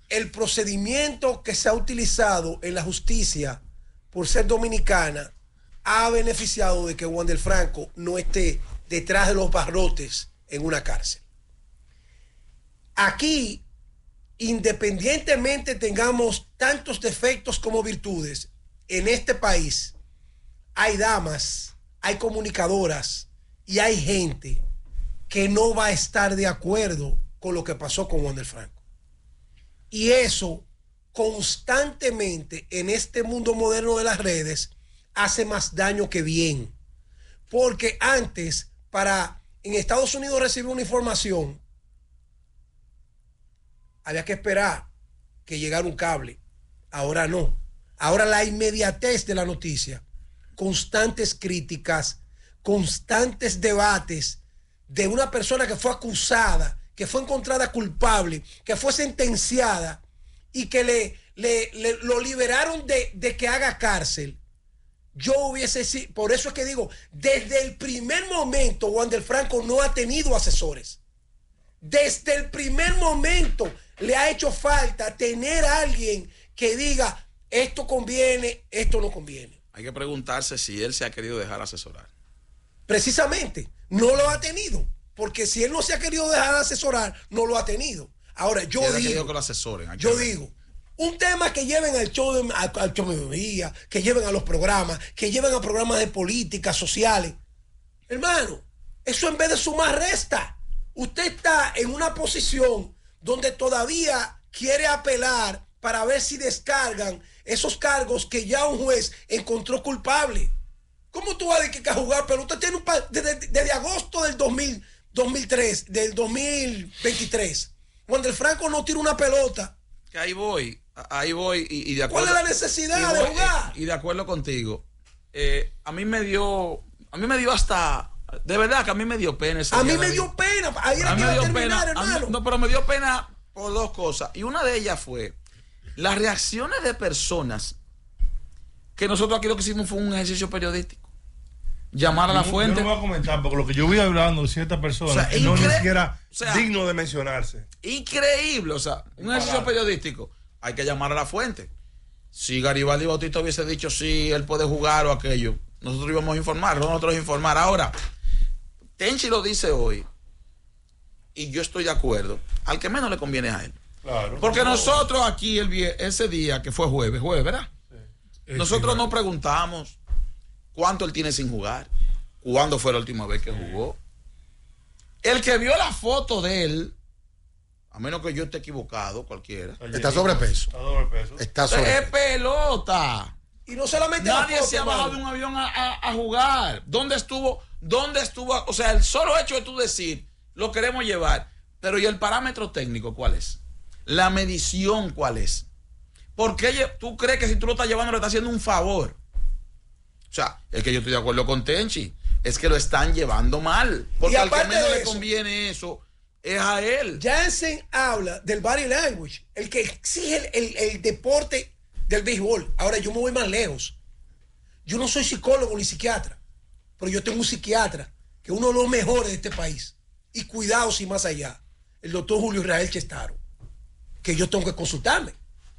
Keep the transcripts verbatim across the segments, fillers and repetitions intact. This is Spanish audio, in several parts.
el procedimiento que se ha utilizado en la justicia por ser dominicana ha beneficiado de que Wander Franco no esté detrás de los barrotes en una cárcel. Aquí, independientemente tengamos tantos defectos como virtudes, en este país hay damas, hay comunicadoras y hay gente que no va a estar de acuerdo con lo que pasó con Wander Franco. Y eso constantemente en este mundo moderno de las redes hace más daño que bien. Porque antes, para en Estados Unidos recibir una información, había que esperar que llegara un cable. Ahora no. Ahora la inmediatez de la noticia, constantes críticas, constantes debates de una persona que fue acusada, que fue encontrada culpable, que fue sentenciada y que le, le, le lo liberaron de, de que haga cárcel. Yo hubiese sido, por eso es que digo, desde el primer momento Wander Franco no ha tenido asesores. Desde el primer momento le ha hecho falta tener a alguien que diga esto conviene, esto no conviene. Hay que preguntarse si él se ha querido dejar asesorar. Precisamente, no lo ha tenido, porque si él no se ha querido dejar asesorar, no lo ha tenido. Ahora, yo si digo, que lo asesoren, yo digo, un tema que lleven al show de, al, al show de mediodía, que lleven a los programas, que lleven a programas de políticas sociales. Hermano, eso en vez de sumar resta. Usted está en una posición donde todavía quiere apelar para ver si descargan esos cargos que ya un juez encontró culpable. ¿Cómo tú vas a decir que a jugar pelota? Usted tiene un pa- desde, desde agosto del dos mil, dos mil tres, del dos mil veintitrés, cuando el Franco no tira una pelota. Que ahí voy, ahí voy y, y de acuerdo. ¿Cuál es la necesidad y voy, de jugar? Y de acuerdo contigo, eh, a mí me dio, a mí me dio hasta, de verdad que a mí me dio pena. Ese a día mí me de dio pena. Ahí era a que mí me iba a dio terminar, pena, a mí- hermano. no, pero me dio pena por dos cosas. Y una de ellas fue las reacciones de personas que nosotros aquí lo que hicimos fue un ejercicio periodístico. Llamar a la Yo- fuente. Yo no voy a comentar porque lo que yo vi hablando de ciertas personas O sea, que no incre- ni siquiera o sea, digno de mencionarse. Increíble, o sea, un ejercicio periodístico. Hay que llamar a la fuente. Si Garibaldi Bautista hubiese dicho sí, él puede jugar o aquello, nosotros íbamos a informar, nosotros informar. Ahora, Tenchi lo dice hoy, y yo estoy de acuerdo, al que menos le conviene a él. Claro. Porque nosotros aquí el vie- ese día, que fue jueves, jueves, ¿verdad? Sí. Nosotros nos preguntamos cuánto él tiene sin jugar, cuándo fue la última vez que jugó. El que vio la foto de él, a menos que yo esté equivocado, cualquiera, Está sobrepeso. Está sobrepeso. Está es sobrepeso. pelota. Y no solamente la Nadie foto, se ha bajado de hermano. un avión a, a- a jugar. ¿Dónde estuvo? ¿Dónde estuvo? O sea, el solo hecho de tú decir, lo queremos llevar, pero ¿y el parámetro técnico cuál es? La medición cuál es. ¿Por qué lle- tú crees que si tú lo estás llevando le estás haciendo un favor? O sea, es que yo estoy de acuerdo con Tenchi, es que lo están llevando mal. Porque Y al que aparte menos de le eso, conviene eso es a él. Jansen habla del body language, el que exige el, el, el deporte del béisbol. Ahora yo me voy más lejos. Yo no soy psicólogo ni psiquiatra, pero yo tengo un psiquiatra que es uno de los mejores de este país. Y cuidado si más allá, el doctor Julio Israel Chestaro, que yo tengo que consultarme.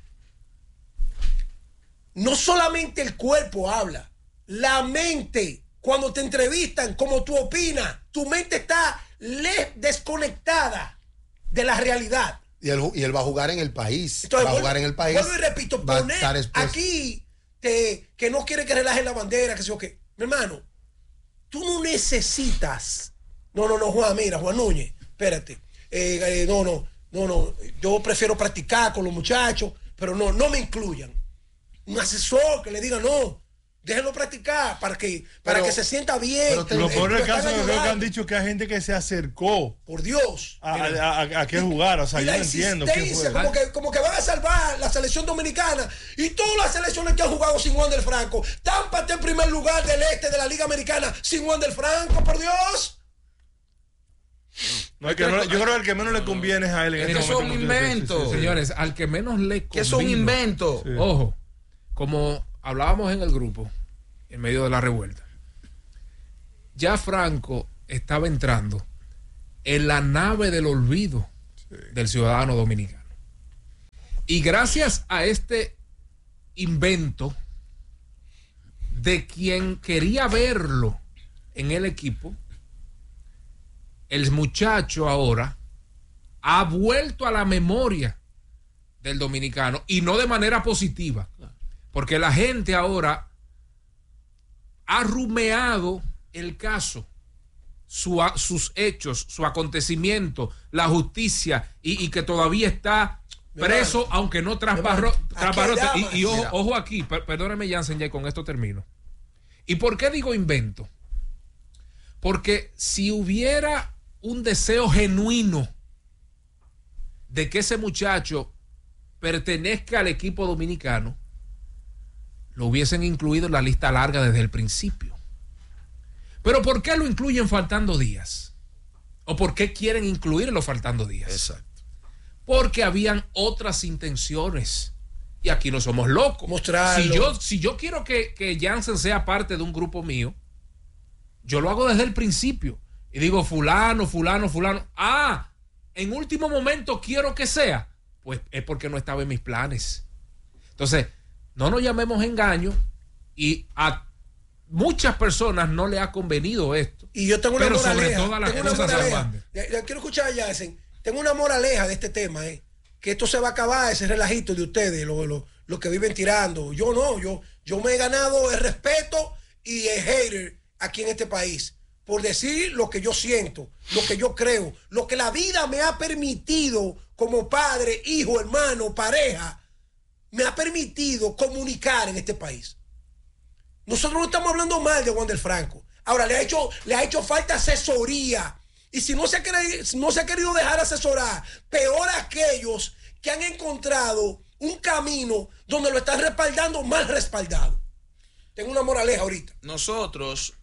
No solamente el cuerpo habla, la mente, cuando te entrevistan, como tú opinas, tu mente está le- desconectada de la realidad. Y él, y él va a jugar en el país. Entonces, va a vuelvo- jugar en el país. Vuelvo y repito, va a poner estar expuesto. aquí te, que no quiere que relaje la bandera, que sé yo qué. Mi hermano, tú no necesitas. No, no, no, Juan, mira, Juan Núñez, espérate. Eh, eh, no, no, no, no. Yo prefiero practicar con los muchachos, pero no, no me incluyan. Un asesor que le diga no. Déjenlo practicar para que, para Pero- que se sienta bien. pero te- Lo Eh, peor del lo están caso es que creo que han ayudando. dicho que hay gente que se acercó Por Dios. a, Mira. a, a, a que jugar. O sea, Y yo la no entiendo qué insistencia, fue. como que, como que van a salvar la selección dominicana y todas las selecciones que han jugado sin Wander Franco. Tampa está en primer lugar del este de la Liga Americana sin Wander Franco, por Dios. No, es que no- yo creo que el que menos le conviene es a él. En Es este que eso es un momento, como tú dices. invento. Sí, sí, sí. Señores, al que menos le Que es un convino. invento. Sí. Ojo, como hablábamos en el grupo, en medio de la revuelta, ya Franco estaba entrando en la nave del olvido del ciudadano dominicano. Y gracias a este invento de quien quería verlo en el equipo, el muchacho ahora ha vuelto a la memoria del dominicano, y no de manera positiva, porque la gente ahora ha rumeado el caso, su, sus hechos, su acontecimiento, la justicia, y, y que todavía está preso, Mira, aunque no trasbarro, trasbarrote. Y, y ojo, ojo aquí, per, perdóneme, Jansen, ya con esto termino. ¿Y por qué digo invento? Porque si hubiera un deseo genuino de que ese muchacho pertenezca al equipo dominicano, lo hubiesen incluido en la lista larga desde el principio. Pero ¿por qué lo incluyen faltando días? ¿O por qué quieren incluirlo faltando días? Exacto. Porque habían otras intenciones. Y aquí no somos locos. Mostrarlo. Si yo, si yo quiero que, que Jansen sea parte de un grupo mío, yo lo hago desde el principio. Y digo, fulano, fulano, fulano. Ah, en último momento quiero que sea. Pues es porque no estaba en mis planes. Entonces, no nos llamemos engaño, y a muchas personas no le ha convenido esto. Y yo tengo una pero moraleja. sobre todas las tengo una cosas, moraleja. Le, le quiero escuchar a Jansen. Tengo una moraleja de este tema, eh, que esto se va a acabar, ese relajito de ustedes, los lo, lo que viven tirando. Yo no, yo, yo me he ganado el respeto y el hater aquí en este país por decir lo que yo siento, lo que yo creo, lo que la vida me ha permitido como padre, hijo, hermano, pareja, me ha permitido comunicar en este país. Nosotros no estamos hablando mal de Wander Franco. Ahora, le ha hecho, le ha hecho falta asesoría. Y si no se, ha querido, no se ha querido dejar asesorar, peor aquellos que han encontrado un camino donde lo están respaldando mal respaldado. Tengo una moraleja ahorita. Nosotros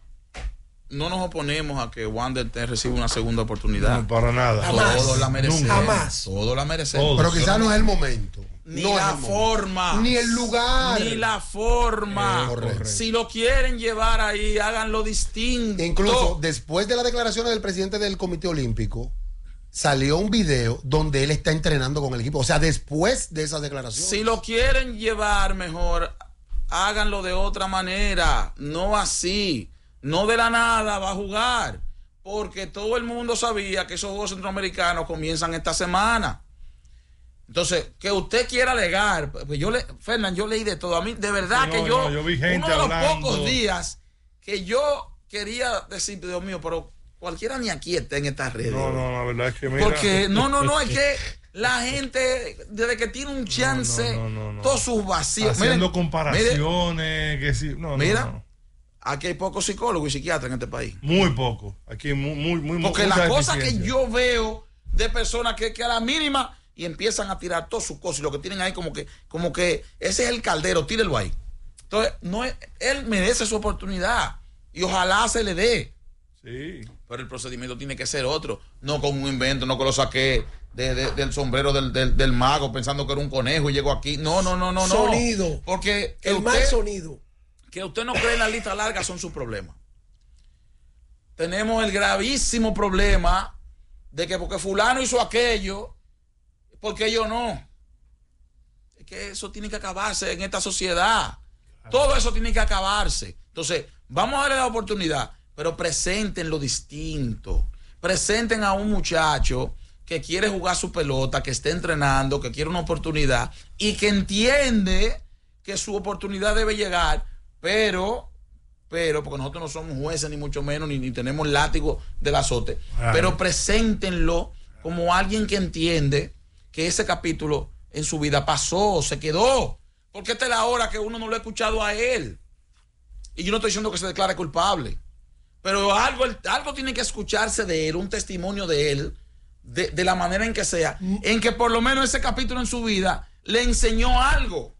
no nos oponemos a que Wander reciba una segunda oportunidad. No, para nada. Jamás. Todos la merecemos. Nunca. Jamás. Todos la merecemos. Todos. Pero quizás no es el momento. Ni no la es el forma. momento. Ni el lugar. Ni la forma. Eh, correcto. Si lo quieren llevar ahí, háganlo distinto. Incluso después de las declaraciones del presidente del Comité Olímpico, salió un video donde él está entrenando con el equipo. O sea, después de esas declaraciones. Si lo quieren llevar mejor, háganlo de otra manera. No así. No de la nada va a jugar. Porque todo el mundo sabía que esos Juegos Centroamericanos comienzan esta semana. Entonces, que usted quiera alegar, pues yo le, Fernán, yo leí de todo. A mí, de verdad No, que yo, no, yo vi gente uno de los hablando. pocos días que yo quería decir, Dios mío, pero cualquiera ni aquí está en estas redes. No, no, la verdad es que mira. Porque, no, no, no, es que la gente, desde que tiene un chance, No, no, no, no. todos sus vacíos. Haciendo Miren, comparaciones, que sí. No, Mira, no, no. aquí hay pocos psicólogos y psiquiatras en este país. Muy poco. Aquí muy, muy, muy Porque mucha las cosas que deficiencia. yo veo de personas que, que a la mínima y empiezan a tirar todas sus cosas y lo que tienen ahí como que, como que ese es el caldero, tírelo ahí. Entonces, no es, él merece su oportunidad y ojalá se le dé. Sí. Pero el procedimiento tiene que ser otro, no con un invento, no que lo saqué de, de, del sombrero del, del, del mago pensando que era un conejo y llegó aquí. No, no, no, no, no. Sonido. Porque que El usted, mal sonido. que usted no cree en la lista larga son sus problemas. Tenemos el gravísimo problema de que porque fulano hizo aquello, porque yo no. Es que eso tiene que acabarse en esta sociedad. Todo eso tiene que acabarse. Entonces, vamos a darle la oportunidad, pero presenten lo distinto. Presenten a un muchacho que quiere jugar su pelota, que esté entrenando, que quiere una oportunidad y que entiende que su oportunidad debe llegar, pero, pero, porque nosotros no somos jueces ni mucho menos, ni, ni tenemos látigo del azote, Ay. pero preséntenlo como alguien que entiende que ese capítulo en su vida pasó, se quedó, porque esta es la hora que uno no lo ha escuchado a él. Y yo no estoy diciendo que se declare culpable, pero algo, algo tiene que escucharse de él, un testimonio de él, de, de la manera en que sea, en que por lo menos ese capítulo en su vida le enseñó algo.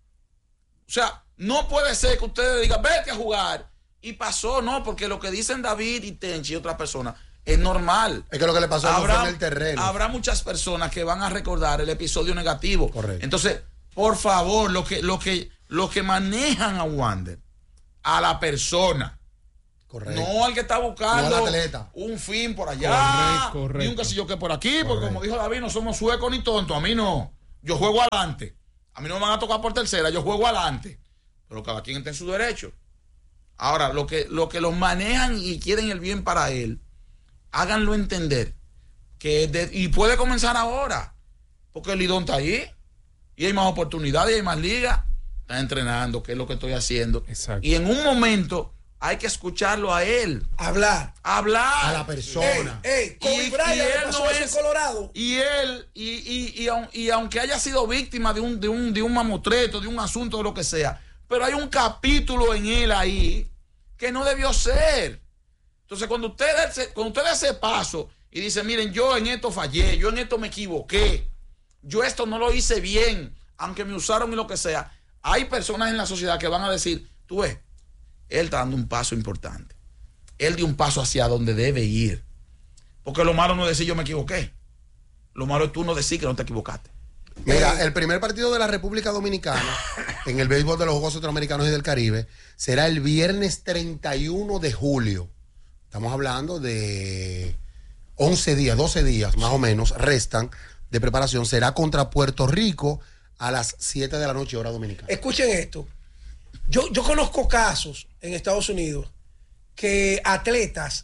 O sea, no puede ser que ustedes digan, vete a jugar, y pasó, no, porque lo que dicen David y Tenchi y otras personas es normal. Es que lo que le pasó no fue en el terreno. Habrá muchas personas que van a recordar el episodio negativo. Correcto. Entonces, por favor, lo que, lo que, lo que manejan a Wander, a la persona, Correcto. no al que está buscando No al atleta. un fin por allá, Correcto, correcto. ni un casillo que por aquí, porque como dijo David, no somos suecos ni tontos, a mí no. yo juego adelante. A mí no me van a tocar por tercera, yo juego adelante. Pero cada quien está en su derecho. Ahora, lo que, lo que los manejan y quieren el bien para él, háganlo entender. Que de, y puede comenzar ahora. Porque el Lidón está ahí. Y hay más oportunidades, y hay más ligas. Está entrenando, que es lo que estoy haciendo. Exacto. Y en un momento hay que escucharlo a él. Hablar. Hablar. A la persona. Ey, ey, Kobe Y- Bryant y le él pasó no eso en es- Colorado. Y él, y, y, y, aun- y aunque haya sido víctima de un, de, un, de un mamotreto, de un asunto, de lo que sea, pero hay un capítulo en él ahí que no debió ser. Entonces, cuando usted, hace- cuando usted da ese paso y dice, miren, yo en esto fallé, yo en esto me equivoqué, yo esto no lo hice bien, aunque me usaron y lo que sea, hay personas en la sociedad que van a decir, tú ves, él está dando un paso importante. Él dio un paso hacia donde debe ir. Porque lo malo no es decir yo me equivoqué. Lo malo es tú no decir que no te equivocaste. Mira, el primer partido de la República Dominicana en el béisbol de los Juegos Centroamericanos y del Caribe será el viernes treinta y uno de julio. Estamos hablando de once días, doce días más o menos restan de preparación. Será contra Puerto Rico a las siete de la noche, hora dominicana. Escuchen esto. Yo, yo conozco casos en Estados Unidos que atletas,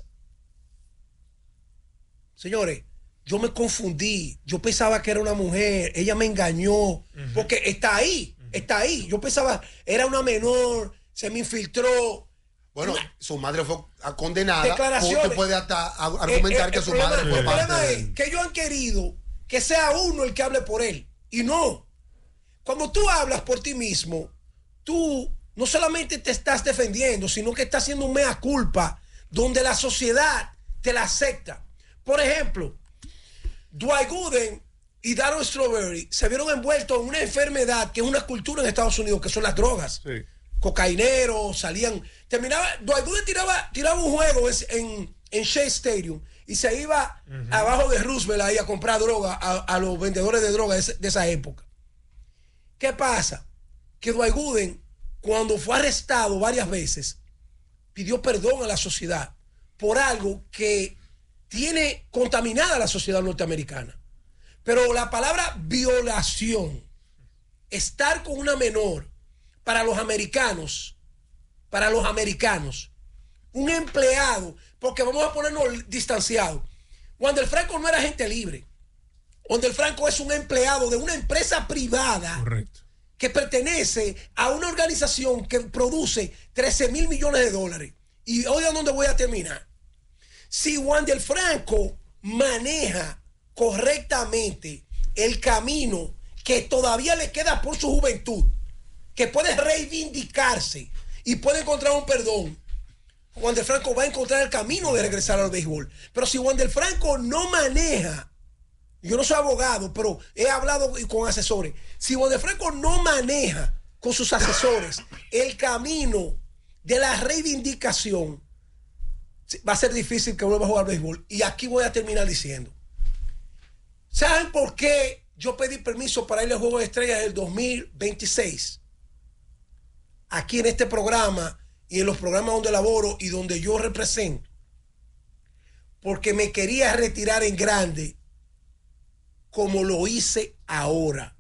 señores, yo me confundí, yo pensaba que era una mujer, ella me engañó, uh-huh. porque está ahí, uh-huh. está ahí. Yo pensaba, era una menor, se me infiltró. Bueno, una, su madre fue condenada. Declaraciones. Usted puede hasta argumentar eh, eh, que su problema, madre fue el parte problema de es que ellos han querido que sea uno el que hable por él, y no. Cuando tú hablas por ti mismo, tú no solamente te estás defendiendo, sino que estás haciendo un mea culpa donde la sociedad te la acepta. Por ejemplo, Dwight Gooden y Darryl Strawberry se vieron envueltos en una enfermedad que es una cultura en Estados Unidos, que son las drogas. Sí. Cocaineros, salían, terminaba, Dwight Gooden tiraba, tiraba un juego en, en Shea Stadium y se iba uh-huh. abajo de Roosevelt ahí a comprar droga a, a los vendedores de droga de, de esa época. ¿Qué pasa? Que Dwight Gooden, cuando fue arrestado varias veces, pidió perdón a la sociedad por algo que tiene contaminada a la sociedad norteamericana. Pero la palabra violación, estar con una menor, para los americanos, para los americanos, un empleado, porque vamos a ponernos distanciados. Wander Franco no era gente libre. Wander Franco es un empleado de una empresa privada. Correcto. Que pertenece a una organización que produce trece mil millones de dólares. Y oigan dónde voy a terminar. Si Wander Franco maneja correctamente el camino que todavía le queda por su juventud, que puede reivindicarse y puede encontrar un perdón, Wander Franco va a encontrar el camino de regresar al béisbol. Pero si Wander Franco no maneja, yo no soy abogado, pero he hablado con asesores, si Wander Franco no maneja con sus asesores el camino de la reivindicación, va a ser difícil que vuelva a jugar béisbol. Y aquí voy a terminar diciendo, ¿saben por qué yo pedí permiso para ir al Juego de Estrellas del dos mil veintiséis? Aquí en este programa y en los programas donde laboro y donde yo represento, porque me quería retirar en grande como lo hice ahora.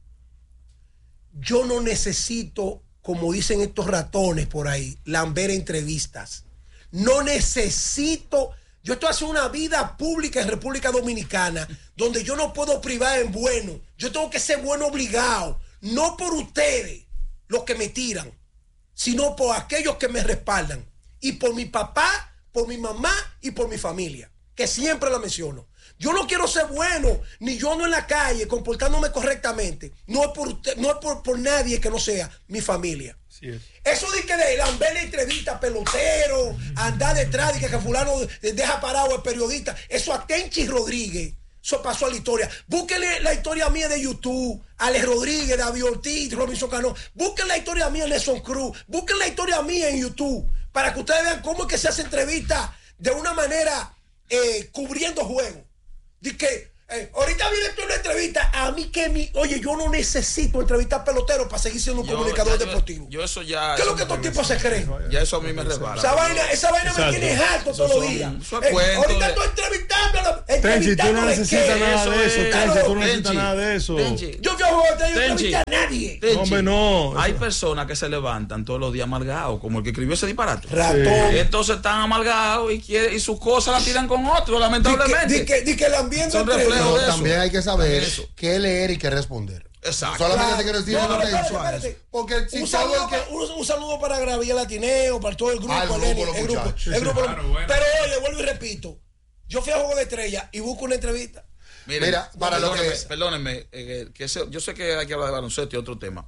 Yo no necesito, como dicen estos ratones por ahí, lamber entrevistas. No necesito. Yo estoy haciendo una vida pública en República Dominicana donde yo no puedo privar en bueno. Yo tengo que ser bueno obligado. No por ustedes, los que me tiran, sino por aquellos que me respaldan. Y por mi papá, por mi mamá y por mi familia, que siempre la menciono. Yo no quiero ser bueno, ni yo no en la calle, comportándome correctamente. No es por, usted, no es por, por nadie que no sea mi familia. Sí es. Eso de que de lamber la entrevista, pelotero, andar detrás de que, que fulano deja parado al periodista, eso a Tenchi Rodríguez, eso pasó a la historia. Búsquenle la historia mía de YouTube, Alex Rodríguez, David Ortiz, Robinson Cano. Busquen la historia mía de Nelson Cruz. Busquen la historia mía en YouTube para que ustedes vean cómo es que se hace entrevista de una manera eh, cubriendo juegos. De que Eh, ahorita viene tú una entrevista. A mí que mi. Oye, yo no necesito entrevistar peloteros para seguir siendo un Yo- comunicador ya, yo- deportivo. Yo eso ya. ¿Qué es lo eso que me estos parece- tipos se creen? Ya eso a mí me resbala. Esa vaina, esa vaina me Exacto. tiene harto todos Eso los son- días. eso es Eh, cuento ahorita de- estoy entrevistando. Tenchi, tú entrevistando no de necesitas qué. nada de eso. es- Tenchi, tú no Tenchi. necesitas nada de eso. Tenchi, Yo fui a jugar, yo no Tenchi. entrevisté a nadie. Tenchi, No, hombre, no. Hay personas que se levantan todos los días amargados, como el que escribió ese disparate. Ratón. Entonces están amargados y, quiere, y sus cosas las tiran con otro, Di lamentablemente. que, di que, di que el ambiente Son entre reflejos ellos. de eso. También hay que saber Eso. qué leer y qué responder. Exacto. Solamente Claro. te quiero decir No, que no pero te espérate, espérate. Porque si un, todo saludo el que. para, un, un saludo para Gabriel Latineo, para todo el grupo. Ah, el grupo, Lenny, los el grupo, muchachos. el grupo. Claro, bueno. Pero oye, vuelvo y repito. Yo fui a Juego de Estrella y busco una entrevista. Miren, Mira, para lo perdónenme, que- perdónenme, eh, que ese- yo sé que hay que hablar de baloncesto y otro tema.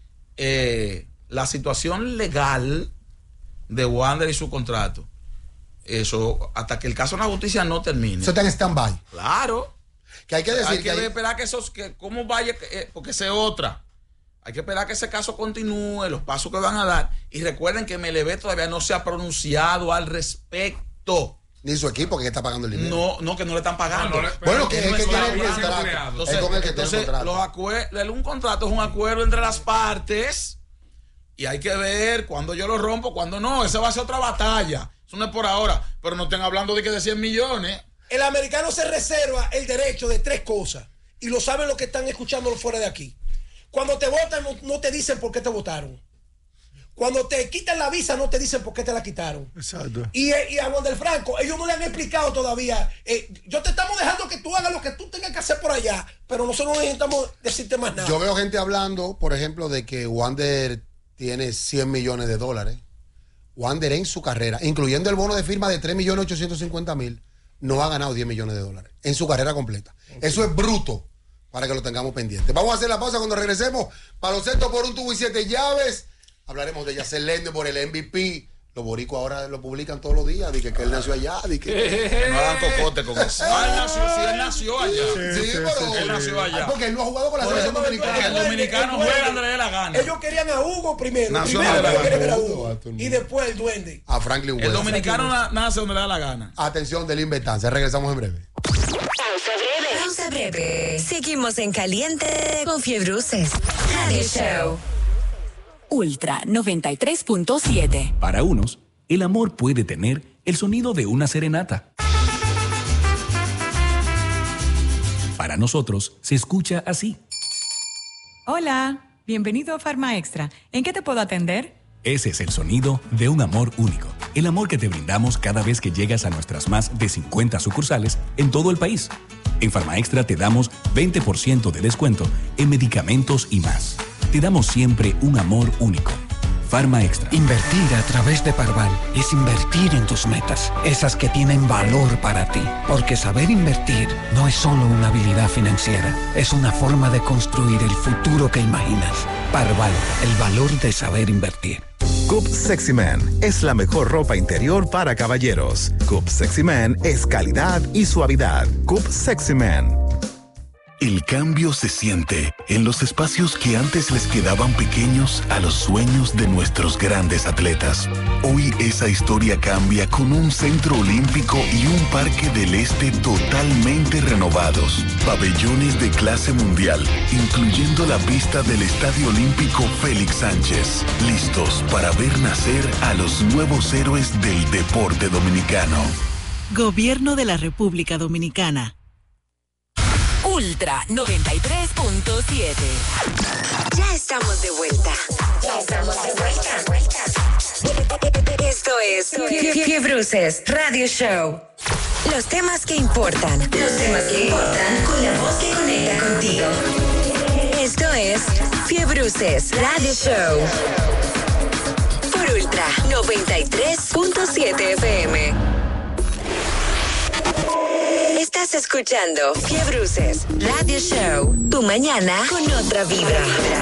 Eh, la situación legal de Wander y su contrato, eso, hasta que el caso de la justicia no termine. Eso está en stand-by. Claro. Que hay que decir Hay que. que hay- esperar que esos, que cómo vaya, eh, porque esa es otra. Hay que esperar que ese caso continúe, los pasos que van a dar. Y recuerden que M L B todavía no se ha pronunciado al respecto. Ni su equipo que está pagando el dinero. No, no, que no le están pagando. No, no le- Bueno, que Que es no que está tiene el hablando. contrato. Entonces, Es con el que tiene el entonces, contrato. los acuer- un contrato es un acuerdo entre las partes y hay que ver cuándo yo lo rompo, cuándo no. Esa va a ser otra batalla. Eso no es por ahora. Pero no estén hablando de que de cien millones. El americano se reserva el derecho de tres cosas. Y lo saben los que están escuchándolo fuera de aquí. Cuando te votan, no, no te dicen por qué te votaron. Cuando te quitan la visa, no te dicen por qué te la quitaron. Exacto. Y, eh, y a Wander Franco, ellos no le han explicado todavía. Eh, yo te estamos dejando que tú hagas lo que tú tengas que hacer por allá, pero nosotros no necesitamos decirte más nada. Yo veo gente hablando, por ejemplo, de que Wander tiene cien millones de dólares. Wander en su carrera, incluyendo el bono de firma de tres millones ochocientos cincuenta mil, no ha ganado diez millones de dólares en su carrera completa. Eso es bruto para que lo tengamos pendiente. Vamos a hacer la pausa cuando regresemos. Baloncesto por un tubo y siete llaves. Hablaremos de Yacel Lende por el M V P. Los boricuas ahora lo publican todos los días. Dije que él nació allá. Dije que... Que no hagan cocote con eso. Ah, él nació, sí, él nació allá. Sí, sí, pero... sí, Él nació allá. Ah, porque él no ha jugado con la Por selección eso, dominicana. porque el dominicano juega donde le dé la gana. Ellos querían a Hugo primero. Nació primero en la ellos querían ver a Hugo, Hugo. a todo el mundo. Y después el duende. A Franklin El West. dominicano na- nace donde le da la gana. Atención de la inventancia. Regresamos en breve. Pausa breve. Pausa breve. Seguimos en caliente con Fiebruces. Radio Show. Ultra noventa y tres punto siete. Para unos, el amor puede tener el sonido de una serenata. Para nosotros, se escucha así. Hola, bienvenido a Farma Extra. ¿En qué te puedo atender? Ese es el sonido de un amor único. El amor que te brindamos cada vez que llegas a nuestras más de cincuenta sucursales en todo el país. En Farma Extra te damos veinte por ciento de descuento en medicamentos y más. Te damos siempre un amor único. Farma Extra. Invertir a través de Parval es invertir en tus metas, esas que tienen valor para ti. Porque saber invertir no es solo una habilidad financiera, es una forma de construir el futuro que imaginas. Parval, el valor de saber invertir. Coop Sexy Man es la mejor ropa interior para caballeros. Coop Sexy Man es calidad y suavidad. Coop Sexy Man. El cambio se siente en los espacios que antes les quedaban pequeños a los sueños de nuestros grandes atletas. Hoy esa historia cambia con un centro olímpico y un parque del este totalmente renovados. Pabellones de clase mundial, incluyendo la pista del Estadio Olímpico Félix Sánchez. Listos para ver nacer a los nuevos héroes del deporte dominicano. Gobierno de la República Dominicana. Ultra noventa y tres punto siete. Ya estamos de vuelta. Ya estamos de vuelta. Esto es Fie- Fiebruces Radio Show. Los temas que importan. Los temas que importan con la voz que conecta contigo. Esto es Fiebruces Radio Show. Por Ultra noventa y tres punto siete F M. Estás escuchando Fiebruces Radio Show. Tu mañana con otra vibra.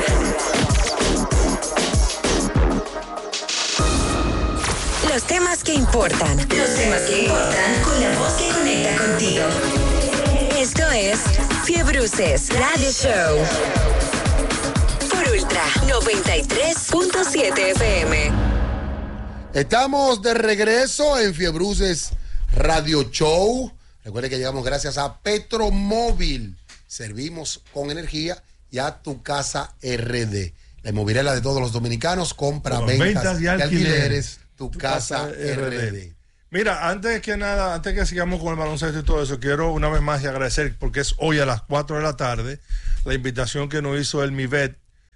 Los temas que importan. Los temas que importan con la voz que conecta contigo. Esto es Fiebruces Radio Show. Por Ultra noventa y tres punto siete F M. Estamos de regreso en Fiebruces Radio Show. Recuerde que llegamos gracias a Petromóvil. Servimos con energía y a Tu Casa R D. La inmobiliaria de todos los dominicanos, compra, Bueno, ventas, ventas y y alquileres. alquileres. Tu, Tu Casa, Casa R D. R D. Mira, antes que nada, antes que sigamos con el baloncesto y todo eso, quiero una vez más y agradecer, porque es hoy a las cuatro de la tarde, la invitación que nos hizo el MIVET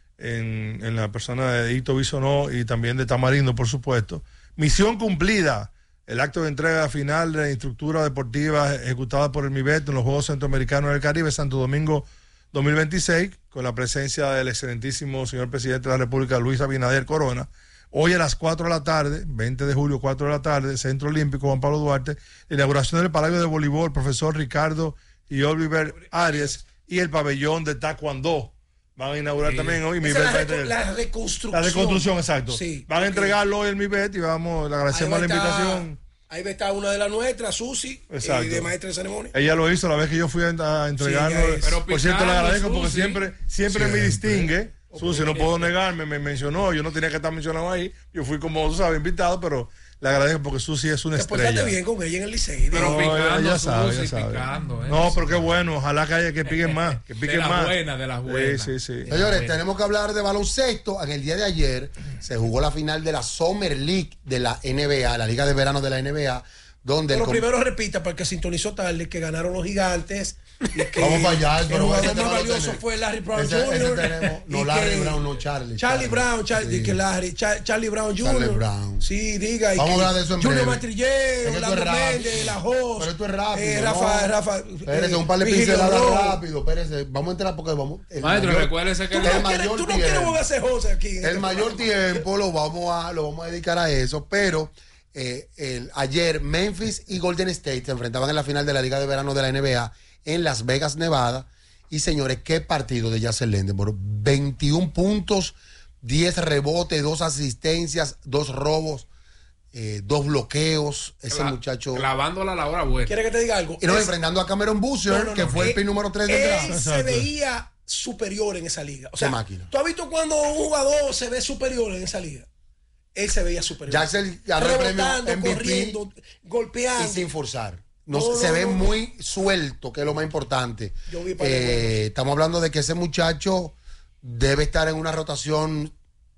en, en la persona de Hito Bisonó y también de Tamarindo, por supuesto. Misión cumplida. El acto de entrega final de la instructura deportiva ejecutada por el MIVET en los Juegos Centroamericanos del Caribe, Santo Domingo dos mil veintiséis, con la presencia del excelentísimo señor presidente de la República, Luis Abinader Corona. Hoy a las cuatro de la tarde, veinte de julio, cuatro de la tarde, Centro Olímpico Juan Pablo Duarte, inauguración del Palacio de Voleibol, profesor Ricardo y Oliver Arias, y el pabellón de Taekwondo. Van a inaugurar sí. también hoy. Esa MIVET la, va a reco- entregar- la reconstrucción. La reconstrucción, exacto. Sí, Van a entregarlo hoy el MIVET y vamos, le agradecemos la Ahí va a estar- invitación. Ahí va a estar una de las nuestras, Susi, Exacto. eh, de maestra de ceremonia. Ella lo hizo la vez que yo fui a, a entregarlo. Sí, ella es. Por cierto, le agradezco porque Susi. siempre, siempre, me distingue. Susi, no puedo negarme, me mencionó. Yo no tenía que estar mencionado ahí. Yo fui, como tú sabes, invitado, pero le agradezco porque Susi es una Te portaste estrella. bien con ella en el liceo. Pero No, picando, ella sabe, Susi, ella sabe. picando, ¿eh? No, pero qué bueno. Ojalá que haya que piquen más. Que piquen de las más. buenas, de las buenas. Sí, sí, sí. Señores, bueno. tenemos que hablar de baloncesto. En el día de ayer se jugó la final de la Summer League de la N B A, la Liga de Verano de la N B A, donde Pero el com- primero repita, para el que sintonizó tarde, que ganaron los gigantes. Y que Vamos para allá, el pero jugador ese más tema lo valioso tenemos. fue Larry Brown Ese- ese junior tenemos. No, y Larry que- Brown, no, Charlie. Charlie Brown, Charlie, Sí. que Larry, Char- Charlie Brown junior Charlie Brown. Sí, diga. y Vamos a que hablar de eso en Junior breve. Matrillero, Es que esto Orlando es rápido. Méndez, La Jos. Pero esto es rápido, eh, ¿no? Rafa, Rafa. Espérese, eh, un par de Virgilio pinceladas Rojo. rápido, espérese. Vamos a entrar porque vamos. el Maestro, mayor- recuérdese que Tú el no, el quieres, mayor tú no quieres tiempo. volver a hacer José aquí. en El este mayor programa. tiempo lo vamos a, lo vamos a dedicar a eso, pero eh, el, ayer Memphis y Golden State se enfrentaban en la final de la Liga de Verano de la N B A en Las Vegas, Nevada. Y señores, qué partido de Jason Lendenborg. veintiún puntos, diez rebotes, dos asistencias, dos robos, eh, dos bloqueos. Ese Cla- muchacho. Clavándola a la hora buena. ¿Quieres que te diga algo? Y no, Es- enfrentando a Cameron Boozer, No, no, que no, fue el él- pick número tres del Él draft. se Exacto. veía superior en esa liga. O sea, Qué máquina. ¿tú has visto cuando un jugador se ve superior en esa liga? Él se veía superior. Jackson ganó el premio Rebotando, M V P corriendo, golpeando. y sin forzar. No, No, se no, ve no. muy suelto, que es lo más importante. Yo vi para Eh, estamos hablando de que ese muchacho debe estar en una rotación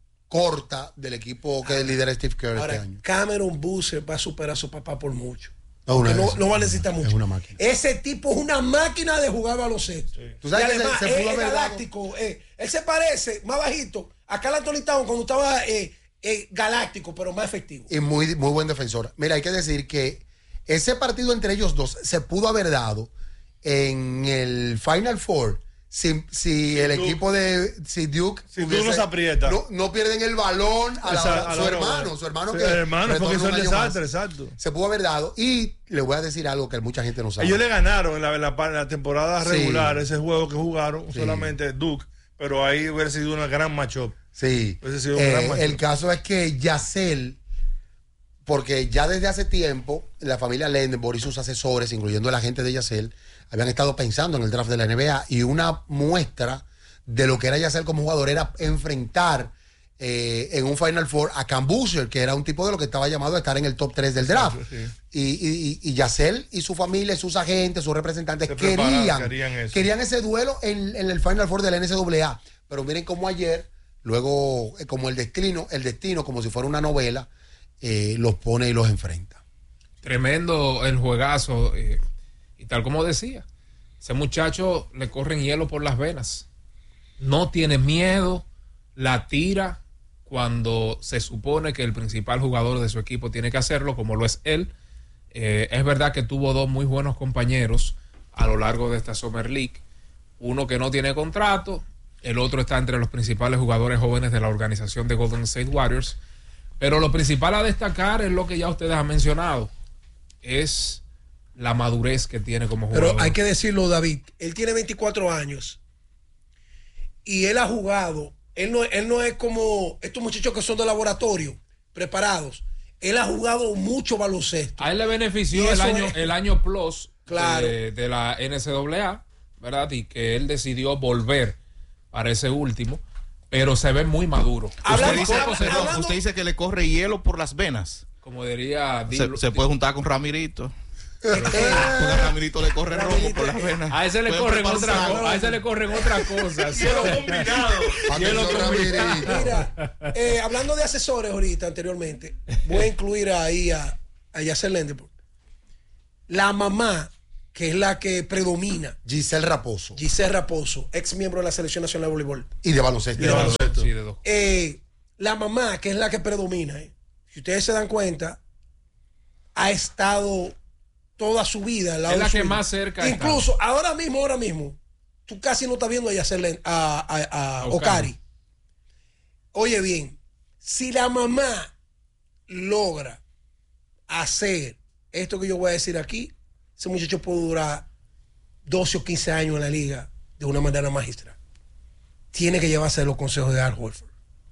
corta del equipo que lidera Steve Kerr Ahora, este año. Cameron Boozer va a superar a su papá por mucho. Es una- Porque no, es- no va a necesitar mucho. es una máquina. Ese tipo es una máquina de jugar baloncesto. Tú sabes y que además, se- se es, pudo es haber dado- galáctico. eh. Él se parece más bajito a Carl Anthony Towns cuando estaba eh, eh, galáctico, pero más efectivo. Y muy, muy buen defensor. Mira, hay que decir que ese partido entre ellos dos se pudo haber dado en el Final Four si, si el Duke- equipo de si Duke Si Duke no se aprieta. no, no pierden el balón a, la Esa- hora- a su la hora hermano, buena. su hermano Sí, que el hermano, porque retorna hizo un el año más. desastre, exacto. Se pudo haber dado y le voy a decir algo que mucha gente no sabe. Ellos le ganaron en la, en la, en la temporada Sí. regular, ese juego que jugaron, Sí. solamente Duke, pero ahí hubiera sido una gran matchup. Sí. Hubiese sido un Eh, gran matchup. el caso es que Yacel, porque ya desde hace tiempo la familia Lendenborg y sus asesores, incluyendo la gente de Yacel, habían estado pensando en el draft de la N B A y una muestra de lo que era Yacel como jugador era enfrentar eh, en un Final Four a Cam Boozer, que era un tipo de lo que estaba llamado a estar en el top tres del draft. Sí. Y, y, y Yacel y su familia, sus agentes, sus representantes Se prepararon, querían, querían eso. querían ese duelo en, en el Final Four de la N C A A. Pero miren cómo ayer, luego, eh, como el destino, el destino, como si fuera una novela, eh, los pone y los enfrenta. Tremendo el juegazo. eh, y tal como decía, ese muchacho le corren hielo por las venas. No tiene miedo, la tira cuando se supone que el principal jugador de su equipo tiene que hacerlo, como lo es él. Eh, es verdad que tuvo dos muy buenos compañeros a lo largo de esta Summer League. Uno que no tiene contrato, el otro está entre los principales jugadores jóvenes de la organización de Golden State Warriors. Pero lo principal a destacar es lo que ya ustedes han mencionado, es la madurez que tiene como jugador. Pero hay que decirlo, David, él tiene veinticuatro años y él ha jugado, él no, él no es como estos muchachos que son de laboratorio, preparados. Él ha jugado mucho baloncesto. A él le Y benefició el eso año, es- el año plus Claro. de, de la N C A A, ¿verdad? Y que él decidió volver para ese último, pero se ve muy maduro. Hablando- Usted dice, habla- perdón, hablando- usted dice que le corre hielo por las venas. Como diría Se, Dilo- se puede juntar con Ramirito. Porque a Ramirito le corre rojo por las venas. A ese le Pueden corren preparar otra un cosa. A ese le corren otra cosa. Cielo combinado. Cielo combinado. Mira, eh, hablando de asesores ahorita, anteriormente, voy a incluir ahí a, a Yacel Lendeborg. La mamá, que es la que predomina. Giselle Raposo. Giselle Raposo, ex miembro de la Selección Nacional de Voleibol. Y de baloncesto. Y de baloncesto. Sí, de dos. Eh, la mamá, que es la que predomina, eh, si ustedes se dan cuenta, ha estado toda su vida al lado es la de su que hija. más cerca Incluso está. ahora mismo, ahora mismo, tú casi no estás viendo a, Yacel, a, a, a Ocari. Oye bien, si la mamá logra hacer esto que yo voy a decir aquí, ese muchacho puede durar doce o quince años en la liga de una manera magistral. Tiene que llevarse los consejos de Al Horford.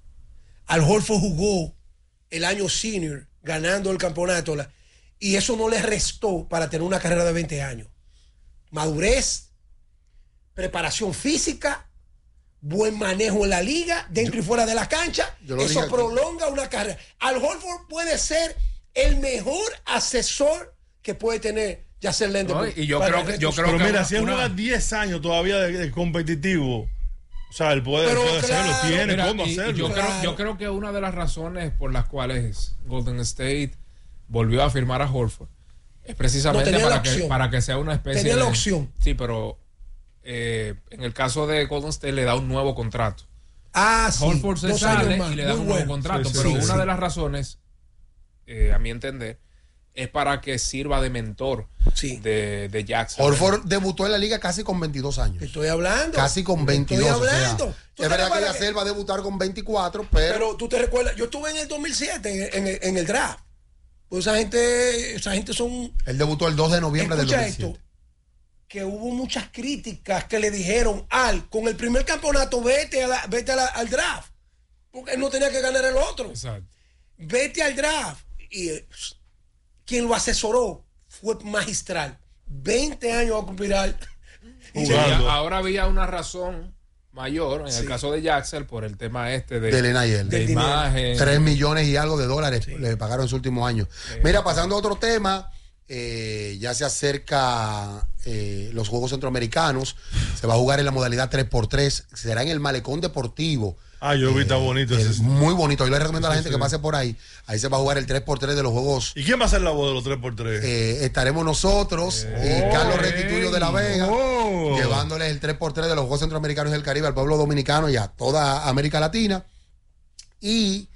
Al Horford jugó el año senior ganando el campeonato y eso no le restó para tener una carrera de veinte años. Madurez, preparación física, buen manejo en la liga, dentro yo, y fuera de la cancha. Eso prolonga una carrera. Al Horford puede ser el mejor asesor que puede tener Yacel Lendeborg. No, y yo creo que yo creo pero que mira, una, si él juega diez años todavía de, de competitivo, o sea, él puede, pero puede claro, hacerlo, tiene mira, cómo y, hacerlo. Y yo, claro. creo, yo creo que una de las razones por las cuales Golden State volvió a firmar a Horford es precisamente no, para, que, para que sea una especie tenía de... la opción. Sí, pero eh, en el caso de Golden State le da un nuevo contrato. Ah, sí. Horford se Dos sale más, y le da un bueno. nuevo contrato, sí, pero sí, una sí. de las razones, eh, a mi entender, es para que sirva de mentor sí. de, de Jackson. Horford debutó en la liga casi con veintidós años. Estoy hablando. Casi con veintidós. Estoy hablando. O sea, es verdad que Yacel va a debutar con veinticuatro, pero... Pero tú te recuerdas, yo estuve en el dos mil siete en, en, en el draft. Pues esa gente, esa gente son... Él debutó el dos de noviembre del dos mil siete. Esto, que hubo muchas críticas que le dijeron, Al, con el primer campeonato vete, a la, vete a la, al draft. Porque él no tenía que ganar el otro. Exacto. Vete al draft. Y eh, quien lo asesoró fue magistral. veinte años a cumplir Al. Y Jugando. ahora había una razón mayor en Sí. el caso de Jackson por el tema este de, Del N I L. de Del imagen. Tres millones y algo de dólares Sí. le pagaron en su último año. Mira, pasando a otro tema, eh, ya se acerca eh, los Juegos Centroamericanos. Se va a jugar en la modalidad tres por tres. Será en el Malecón Deportivo. Ah, yo vi, está bonito. Eh, ese. muy bonito. Yo le recomiendo a la Sí, gente sí. que pase por ahí. Ahí se va a jugar el tres por tres de los Juegos. ¿Y quién va a hacer la voz de los tres por tres? Eh, estaremos nosotros Eh. y Carlos Oh, Restituyo de la Vega, oh. llevándoles el tres por tres de los Juegos Centroamericanos del Caribe al pueblo dominicano y a toda América Latina. Y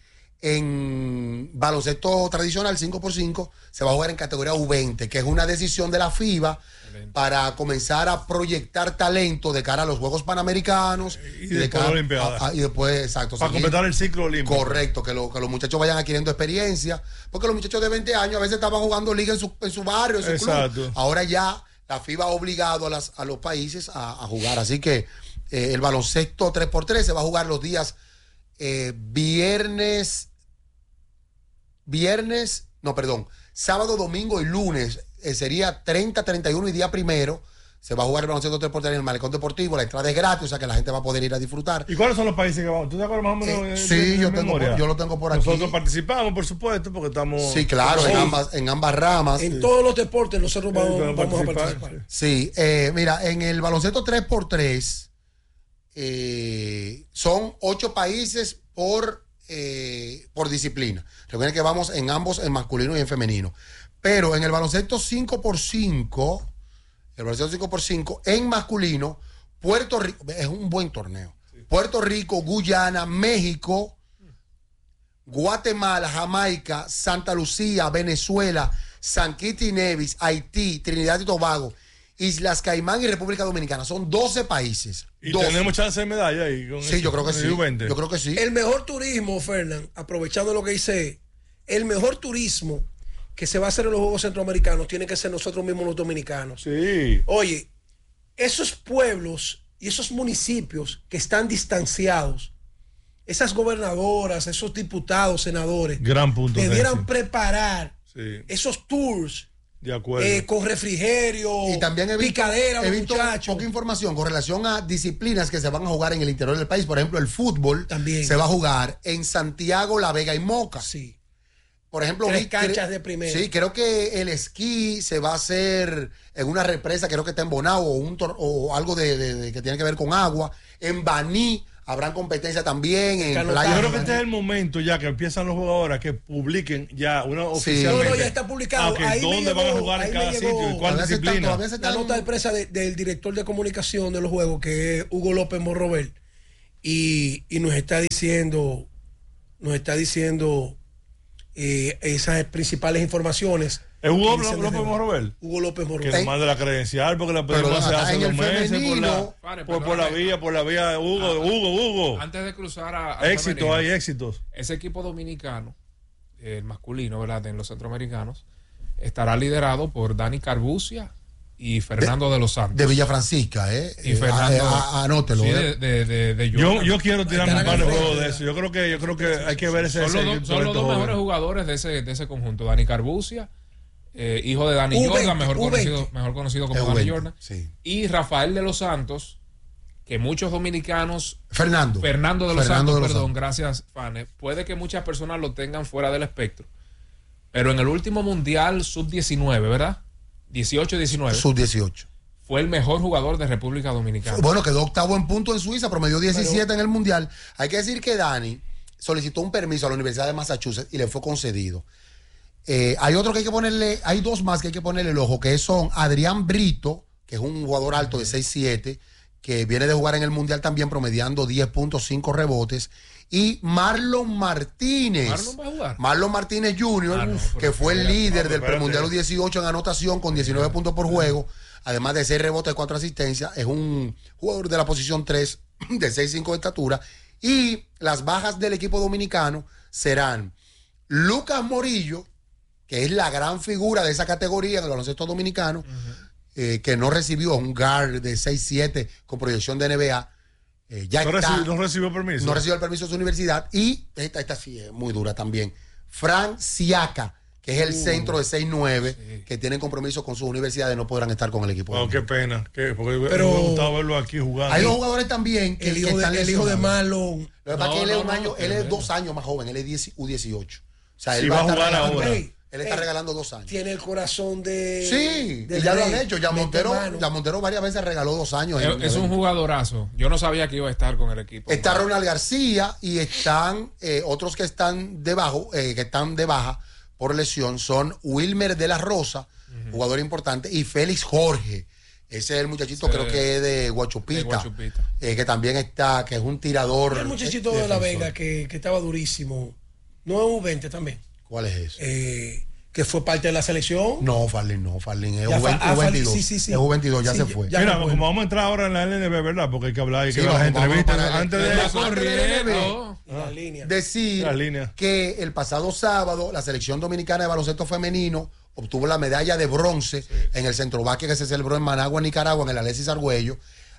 en baloncesto tradicional cinco por cinco se va a jugar en categoría U veinte, que es una decisión de la FIBA para comenzar a proyectar talento de cara a los Juegos Panamericanos Y de después cara la Olimpiada. a- a- y después, exacto, Para seguir- completar el ciclo olímpico. Correcto, que, lo- que los muchachos vayan adquiriendo experiencia, porque los muchachos de veinte años a veces estaban jugando liga en su, en su barrio, en su Exacto. club. Ahora ya la FIBA ha obligado a, las, a los países a, a jugar. Así que eh, el baloncesto tres por tres se va a jugar los días eh, viernes, viernes, no, perdón, sábado, domingo y lunes. Eh, sería treinta, treinta y uno y día primero. Se va a jugar el baloncesto tres por tres en el Malecón Deportivo. La entrada es gratis, o sea que la gente va a poder ir a disfrutar. ¿Y cuáles son los países que vamos? ¿Tú te acuerdas más o menos? Eh, de- sí, de- de yo, tengo, memoria? por- yo lo tengo por aquí. Nosotros participamos, por supuesto, porque estamos. Sí, claro, en Sí. ambas, en ambas ramas. En todos los deportes nosotros vamos, Sí, vamos a participar, participar. Sí, eh, mira, en el baloncesto tres por tres eh, son ocho países por, eh, por disciplina. Recuerden que vamos en ambos, en masculino y en femenino. Pero en el baloncesto cinco por cinco, el baloncesto cinco por cinco, en masculino, Puerto Rico, es un buen torneo. Puerto Rico, Guyana, México, Guatemala, Jamaica, Santa Lucía, Venezuela, San Kitts y Nevis, Haití, Trinidad y Tobago, Islas Caimán y República Dominicana. Son doce países. Y doce. tenemos chance de medalla ahí. Con Sí, eso, yo creo que con sí. el U veinte. Yo creo que sí. El mejor turismo, Fernán, aprovechando lo que dice, el mejor turismo que se va a hacer en los Juegos Centroamericanos tiene que ser nosotros mismos los dominicanos. Sí. Oye, esos pueblos y esos municipios que están distanciados, esas gobernadoras, esos diputados, senadores, Gran punto. debieran Nancy. preparar Sí, esos tours de acuerdo. eh, con refrigerio, Y también he visto, picadera, he los visto muchachos. poca información con relación a disciplinas que se van a jugar en el interior del país. Por ejemplo, el fútbol También. se va a jugar en Santiago, La Vega y Moca. Sí. por ejemplo, tres vi- canchas cre- de primera. Sí, creo que el esquí se va a hacer en una represa, creo que está en Bonao o, un tor- o algo de, de- de- que tiene que ver con agua. En Baní habrán competencia también. En Canotaje. playa. Yo creo que este es el momento ya que empiezan los jugadores a que publiquen ya una oficialmente. No, no, ya está publicado. Ah, ok, Ahí me ¿dónde llegó- van a jugar en ahí cada me sitio llegó- y cuál Todavía se está- disciplina? todavía se La está- nota de prensa de- del director de comunicación de los juegos, que es Hugo López Morrobel, y, y nos está diciendo, nos está diciendo eh, esas principales informaciones. ¿Es Hugo que dicen López desde- Morrobel? Hugo López Que Morrobel. nos mande la credencial porque la Pero pedimos acá hace en dos el meses por la, femenino- Pare, por, por la perdóname. vía, por la vía de Hugo, Hugo, Hugo. Antes de cruzar a, a Éxito, femenino, hay éxitos. ese equipo dominicano, el masculino, ¿verdad? En los centroamericanos, estará liderado por Dani Carbucia y Fernando de, los Santos. De Villa Francisca, ¿eh? Y Eh, Fernando. a- a- anótelo, Sí, ¿eh? de, de, de, de Yo, Jordan. yo quiero tirarme un Estarán par de al juegos frente. de eso. Yo creo que, yo creo que hay que ver ese. Son los, ese dos- equipo son los de dos estos mejores jóvenes. jugadores de ese, de ese conjunto. Dani Carbucia, eh, hijo de Dani U veinte, Jordan, mejor U veinte. conocido, mejor conocido como Es Dani U veinte, Jordan. sí. Y Rafael de los Santos, que muchos dominicanos, Fernando. Fernando de los Fernando Santos, de los perdón, Santos. gracias, Fane. Puede que muchas personas lo tengan fuera del espectro. Pero en el último mundial sub diecinueve, ¿verdad? dieciocho diecinueve. Sub dieciocho. Fue el mejor jugador de República Dominicana. Bueno, quedó octavo en punto en Suiza, promedió diecisiete en el Mundial. Hay que decir que Dani solicitó un permiso a la Universidad de Massachusetts y le fue concedido. Eh, hay otro que hay que ponerle, hay dos más que hay que ponerle el ojo, que son Adrián Brito, que es un jugador alto de seis siete, que viene de jugar en el Mundial también promediando diez punto cinco rebotes, y Marlon Martínez. ¿Marlon va a jugar? Marlon Martínez junior, Ah, no, que pero fue el espérate, líder no, del espérate. premundial dieciocho en anotación con diecinueve puntos por juego, además de seis rebotes, cuatro asistencias. Es un jugador de la posición tres, de seis cinco de estatura. Y las bajas del equipo dominicano serán Lucas Morillo, que es la gran figura de esa categoría en el baloncesto dominicano, eh, que no recibió un guard de seis siete con proyección de N B A. Eh, ya No, está, recibió, no recibió permiso. no recibió el permiso de su universidad. Y esta, esta sí es muy dura también. Fran Siaka, que es el Uh, centro de seis nueve, sí. que tienen compromiso con sus universidades, no podrán estar con el equipo. Oh, qué pena. Qué, porque Pero- me ha gustado verlo aquí jugando. Hay dos jugadores también que, El que hijo, están de, el hijo de lesionados. Marlon. Lo que pasa es que No, él es no, un no, año, él pero es dos años más joven, él es diez U dieciocho. O sea, él Sí, va, va a estar jugar regalando- ahora. Ey, Él está ey, regalando dos años. Tiene el corazón de. Sí, del y ya lo rey. han hecho. Ya Mete Montero, mano. ya Montero varias veces regaló dos años. en- Es, es un jugadorazo. Yo no sabía que iba a estar con el equipo. Está Ronald García y están eh, otros que están debajo, eh, que están de baja por lesión, son Wilmer de la Rosa, jugador importante, y Félix Jorge. Ese es el muchachito, Sí. creo que es de Guachupita, De Guachupita. eh, que también está, que es un tirador. El muchachito eh, de La defensor. Vega que, que estaba durísimo. No es U veinte también. ¿Cuál es eso? Eh, que fue parte de la selección. No, Farlin, no, Farlin es Ya U fa- veinte, ah, U veintidós. Farlin, sí, sí, sí. Es U veintidós, ya Sí, se ya- fue. ya- Mira, no, como vamos a entrar ahora en la L N B, ¿verdad? Porque hay que hablar, hay que Sí, ver las vamos, vamos entrevistas. para la- Antes la- de la- eso, corriendo. Y la línea. Decir La línea. que el pasado sábado la selección dominicana de baloncesto femenino obtuvo la medalla de bronce en el centro básquet que se celebró en Managua, Nicaragua, en el Alexis Argüello.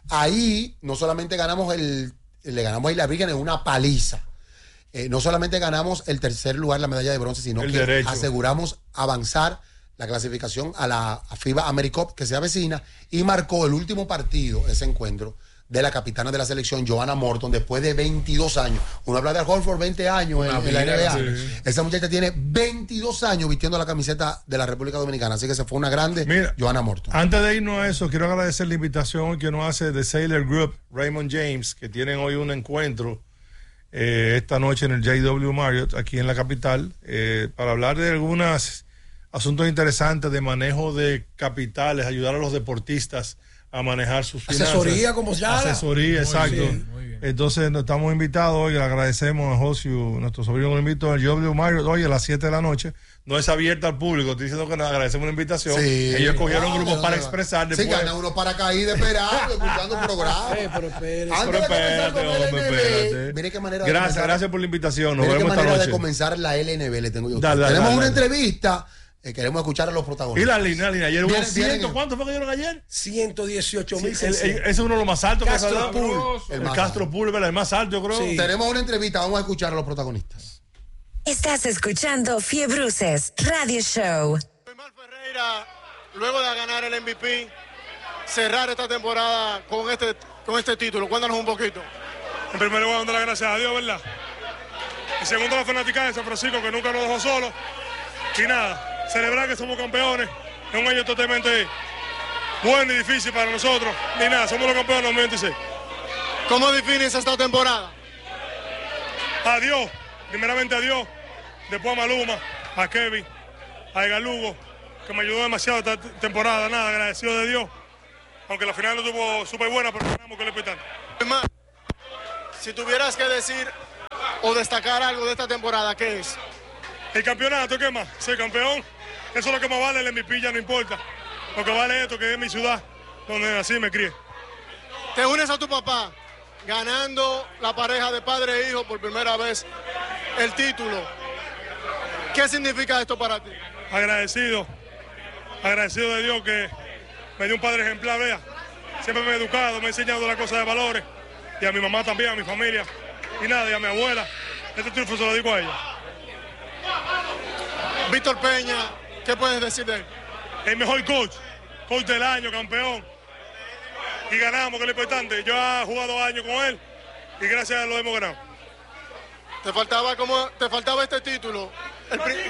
Ahí no solamente ganamos el, le ganamos a Isla Virgen en una paliza. Eh, no solamente ganamos el tercer lugar, la medalla de bronce, sino El que derecho. aseguramos avanzar la clasificación a la a FIBA AmeriCup que se avecina, y marcó el último partido, ese encuentro, de la capitana de la selección, Joanna Morton, después de veintidós años. Uno habla de Horford, veinte años en, Una en la vida, N B A. sí. Esa muchacha tiene veintidós años vistiendo la camiseta de la República Dominicana, así que se fue una grande Mira, Joanna Morton. Antes de irnos a eso, quiero agradecer la invitación que nos hace The Sailor Group, Raymond James, que tienen hoy un encuentro eh, esta noche en el J W Marriott, aquí en la capital, eh, para hablar de algunos asuntos interesantes de manejo de capitales, ayudar a los deportistas a manejar sus finanzas. Asesoría, como se llama. Asesoría, exacto. bien, muy bien. Entonces, nos estamos invitados hoy, le agradecemos a Josio, nuestro sobrino, nos invitó al J W Marriott hoy a las siete de la noche. No es abierta al público, estoy diciendo que nos agradecemos la invitación. Sí. Ellos cogieron Ah, grupos ¿de para dónde va? expresar Sí, después. gana uno paracaídas esperando, escuchando programas. Eh, pero espérese. Antes Pero de comenzar espérate, con el hombre, L N B, espérate. mire qué manera de Gracias, comenzar- gracias por la invitación. Nos mire qué vemos esta manera de noche. comenzar la L N B le tengo yo. a usted. Dale, dale, Tenemos dale, una dale. entrevista, eh, queremos escuchar a los Y protagonistas. la línea, la línea. Ayer hubo Viene- viene- ciento, ¿cuánto fue que dieron ayer? ciento dieciocho Sí, mil el- el- ese es uno de los más altos que se ha Castro dado. Pool. El, El más Castro Pool, ¿verdad? El más alto, yo creo. Sí. Tenemos una entrevista, vamos a escuchar a los protagonistas. Estás escuchando Fiebruces Radio Show. Ferreira, luego de ganar el M V P, cerrar esta temporada con este, con este título. Cuéntanos un poquito. En primer lugar, dando las gracias a Dios, ¿verdad? Y segundo, la fanaticada de San Francisco, que nunca nos dejó solos. Y nada, celebrar que somos campeones. Es un año totalmente bueno y difícil para nosotros. Y nada, somos los campeones dos mil veintiséis. ¿Cómo defines esta temporada? A Dios, primeramente a Dios, después a Maluma, a Kevin, a Edgar Lugo, que me ayudó demasiado esta temporada. Nada, agradecido de Dios. Aunque la final no estuvo súper buena, pero ganamos, que es lo importante. Si tuvieras que decir o destacar algo de esta temporada, ¿qué es? El campeonato, ¿qué más? Ser campeón, eso es lo que más vale, el M V P ya no importa. Lo que vale es esto, que es mi ciudad, donde nací y me crié. Te unes a tu papá, ganando la pareja de padre e hijo por primera vez el título. ¿Qué significa esto para ti? Agradecido, agradecido de Dios que me dio un padre ejemplar, vea. Siempre me ha educado, me ha enseñado las cosas de valores. Y a mi mamá también, a mi familia. Y nada, y a mi abuela. Este triunfo se lo digo a ella. Víctor Peña, ¿qué puedes decir de él? El mejor coach, coach del año, campeón. Y ganamos, que es lo importante. Yo he jugado años con él y gracias a él lo hemos ganado. Te faltaba como te faltaba este título. El pri-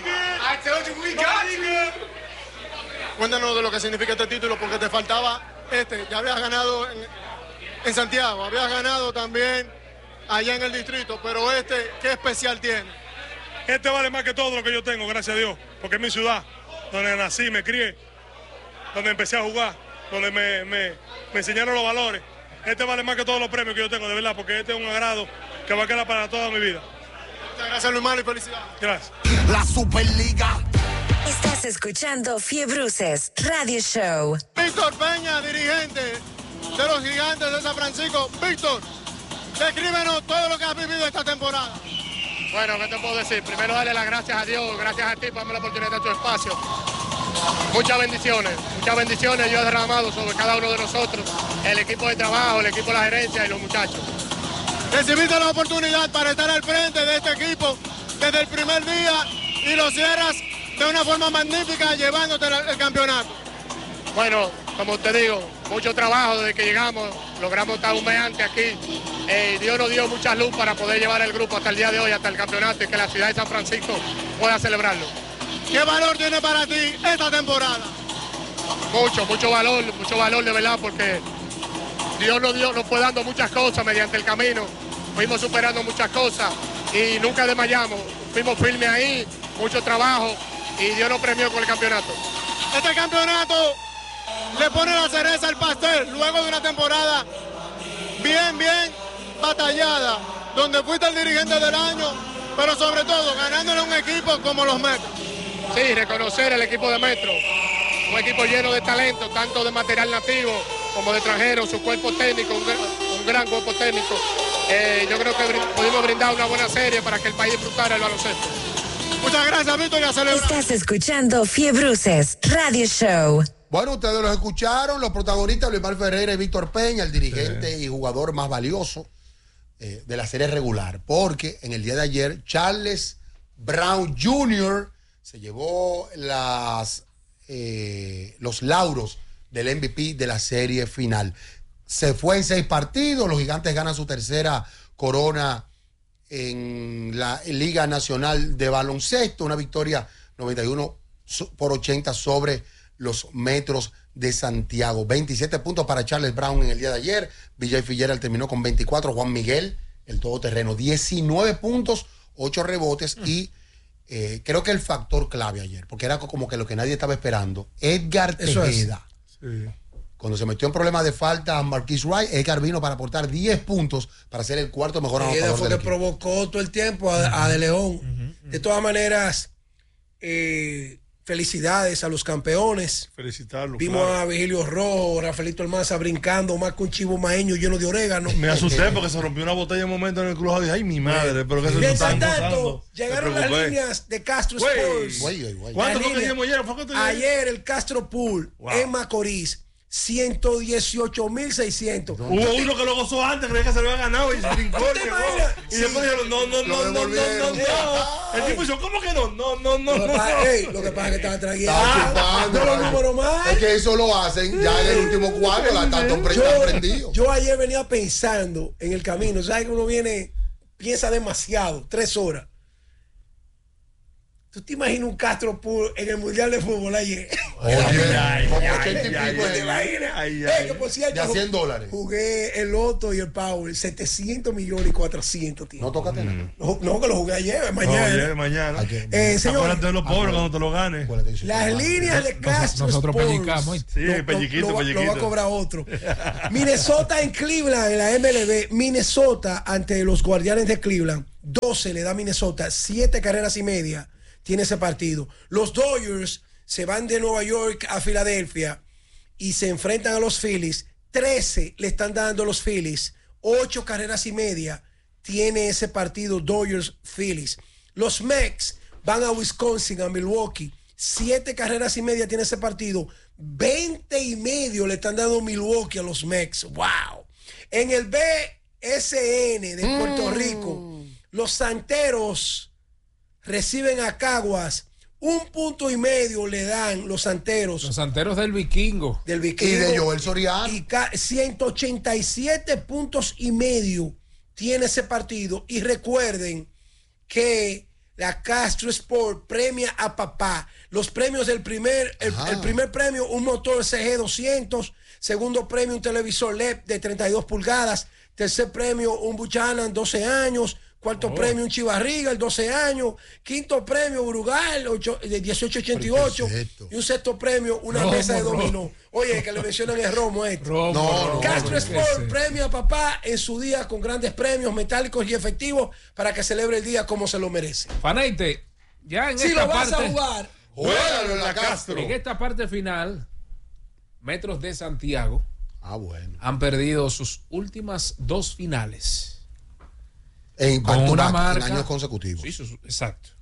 Cuéntanos de lo que significa este título, porque te faltaba este. Ya habías ganado en, en Santiago, habías ganado también allá en el distrito, pero este, ¿qué especial tiene? Este vale más que todo lo que yo tengo, gracias a Dios, porque es mi ciudad, donde nací, me crié, donde empecé a jugar, donde me, me, me enseñaron los valores. Este vale más que todos los premios que yo tengo, de verdad, porque este es un agrado que va a quedar para toda mi vida. Muchas gracias, Luis Manuel, y felicidades. Gracias. La Superliga. Estás escuchando Fiebruces Radio Show. Víctor Peña, dirigente de los Gigantes de San Francisco. Víctor, descríbenos todo lo que has vivido esta temporada. Bueno, ¿qué te puedo decir? Primero darle las gracias a Dios, gracias a ti por darme la oportunidad de tu espacio. Muchas bendiciones, muchas bendiciones yo he derramado sobre cada uno de nosotros, el equipo de trabajo, el equipo de la gerencia y los muchachos. Recibiste la oportunidad para estar al frente de este equipo desde el primer día y lo cierras de una forma magnífica llevándote el campeonato. Bueno, como te digo, mucho trabajo desde que llegamos, logramos estar un mes antes aquí. Eh, Dios nos dio mucha luz para poder llevar el grupo hasta el día de hoy, hasta el campeonato y que la ciudad de San Francisco pueda celebrarlo. ¿Qué valor tiene para ti esta temporada? Mucho, mucho valor, mucho valor de verdad, porque Dios nos, dio, nos fue dando muchas cosas mediante el camino, fuimos superando muchas cosas y nunca desmayamos, fuimos firmes ahí, mucho trabajo y Dios nos premió con el campeonato. Este campeonato le pone la cereza al pastel luego de una temporada bien, bien batallada, donde fuiste el dirigente del año, pero sobre todo ganándole a un equipo como los Mets. Sí, reconocer el equipo de Metro, un equipo lleno de talento, tanto de material nativo como de extranjero, su cuerpo técnico, un, un gran cuerpo técnico. Eh, yo creo que br pudimos brindar una buena serie para que el país disfrutara el baloncesto. Muchas gracias, Víctor, y a celebrar. Estás escuchando Fiebruces Radio Show. Bueno, ustedes los escucharon, los protagonistas, Luis Manuel Ferreira y Víctor Peña, el dirigente sí. y jugador más valioso eh, de la serie regular, porque en el día de ayer Charles Brown junior se llevó las, eh, los lauros del M V P de la serie final. Se fue en seis partidos, los Gigantes ganan su tercera corona en la Liga Nacional de Baloncesto, una victoria noventa y uno por ochenta sobre los Metros de Santiago. veintisiete puntos para Charles Brown en el día de ayer. Vijay Fitzgerald terminó con veinticuatro. Juan Miguel, el todoterreno, diecinueve puntos, ocho rebotes mm. y eh, creo que el factor clave ayer, porque era como que lo que nadie estaba esperando, Edgar Eso Tejeda. Sí. Cuando se metió en problemas de falta a Marquise Wright, Edgar vino para aportar diez puntos para ser el cuarto mejor anotador fue del que equipo. Provocó todo el tiempo a, a De León. Uh-huh, uh-huh. De todas maneras, eh, felicidades a los campeones. Felicitarlos. Vimos claro. a Vigilio Rojo, Rafaelito Almanza brincando más que un chivo maeño lleno de orégano. Me asusté porque se rompió una botella en un momento en el crujado y dije, ay, mi madre, pero que se Mientras tanto, llegaron las líneas de Castro Sports. ¿Cuánto fue que dijimos ayer? ¿Fue que ayer el Castro Pool wow. en Macorís. ciento dieciocho mil seiscientos. Hubo uno que lo gozó antes, creía que se lo había ganado y se brincó. Y sí. después dijeron, no, no, no, no, no, no, no. El tipo dijo, ¿cómo que no? No, no, no. Lo que pasa, hey, lo que pasa es que estaba trayendo los números mal. Es que eso lo hacen ya en el último cuarto, la tanto prendido. Yo ayer venía pensando en el camino, ¿sabes que uno viene, piensa demasiado, tres horas? ¿Tú te imaginas un Castro Pool en el Mundial de Fútbol ayer? Oye, Ay, como ay, ochenta y ay, pico ¿te de- imaginas? ay, Eh, ay. que por cierto, de a cien dólares. Jugué el Loto y el Power, setecientos millones y cuatrocientos, tío. No tócate nada. No, no, que lo jugué ayer, No, mañana. oye, mañana. Hay que- Eh, señor, Acuérdate de los pobres cuando te lo ganes. las líneas de Castro nosotros Sports, pellicamos, ¿eh? Sí, lo- lo- pelliquito, lo, va- pelliquito. lo va a cobrar otro. Minnesota en Cleveland, en la M L B. Minnesota ante los Guardianes de Cleveland. doce le da Minnesota, siete carreras y media tiene ese partido. Los Dodgers se van de Nueva York a Filadelfia y se enfrentan a los Phillies. trece le están dando los Phillies. ocho carreras y media tiene ese partido Dodgers-Phillies. Los Mets van a Wisconsin, a Milwaukee. siete carreras y media tiene ese partido. veinte y medio le están dando Milwaukee a los Mets. ¡Wow! En el B S N de Puerto Rico, los Santeros reciben a Caguas. Un punto y medio le dan los Santeros. Los Santeros del Vikingo. Del Vikingo. Y de Joel Soriano. Y ca- ciento ochenta y siete puntos y medio tiene ese partido. Y recuerden que la Castro Sport premia a papá. Los premios del primer, el, Ajá. el primer premio, un motor C G doscientos. Segundo premio, un televisor L E D de treinta y dos pulgadas. Tercer premio, un Buchanan doce años. Cuarto Oh. premio, un Chivarriga, el doce años. Quinto premio, Brugal, ocho- de dieciocho ochenta y ocho. ¿Pero qué es esto? Y un sexto premio, una Romo, mesa de romo. dominó. Oye, que le mencionan el romo este. Romo, No, Romo, Castro ¿qué Sport es eso? premia a papá en su día con grandes premios metálicos y efectivos para que celebre el día como se lo merece. Faneite, ya en Si esta lo vas parte, a jugar, Juégalo en la Castro. en esta parte final, Metros de Santiago Ah, bueno. han perdido sus últimas dos finales. En, Con back to una back, marca. en años consecutivos. Sí, sus- exacto.